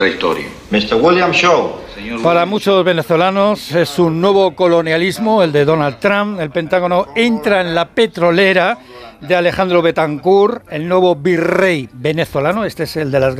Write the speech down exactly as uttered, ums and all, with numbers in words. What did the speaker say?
mister William Shaw. Para muchos venezolanos es un nuevo colonialismo, el de Donald Trump. El Pentágono entra en la petrolera de Alejandro Betancourt, el nuevo virrey venezolano. Este es el de las